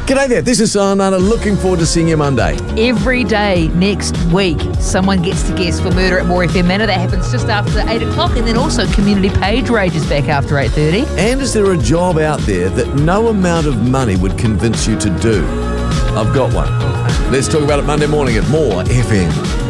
G'day there, this is Sayonara. Looking forward to seeing you Monday. Every day next week, someone gets to guest for Murder at More FM Manor. That happens just after 8 o'clock, and then also Community Page Rage is back after 8:30. And is there a job out there that no amount of money would convince you to do? I've got one. Let's talk about it Monday morning at More FM.